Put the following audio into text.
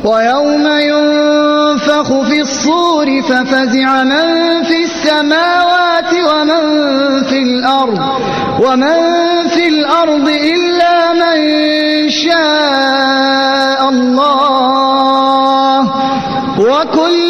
ويوم ينفخ في الصور ففزع من في السماوات ومن في الأرض إلا من شاء الله وكل